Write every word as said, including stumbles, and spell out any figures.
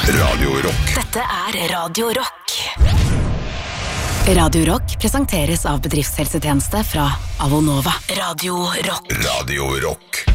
Radio Rock. Dette er Radio Rock. Radio Rock presenteres av bedriftshelsetjeneste fra Avonova. Radio Rock. Radio Rock.